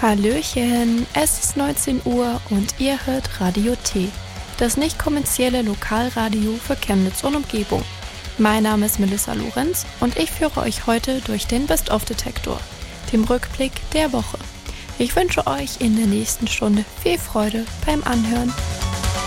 Hallöchen, es ist 19 Uhr und ihr hört Radio T, das nicht kommerzielle Lokalradio für Chemnitz und Umgebung. Mein Name ist Melissa Lorenz und ich führe euch heute durch den Best-of-Detektor, dem Rückblick der Woche. Ich wünsche euch in der nächsten Stunde viel Freude beim Anhören.